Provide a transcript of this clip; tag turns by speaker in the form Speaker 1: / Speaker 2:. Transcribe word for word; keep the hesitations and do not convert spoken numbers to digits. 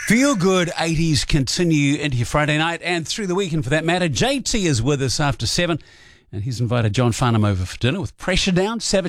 Speaker 1: Feel good eighties continue into your Friday night and through the weekend for that matter. J T is with us after seven, and he's invited John Farnham over for dinner with Pressure Down. Savage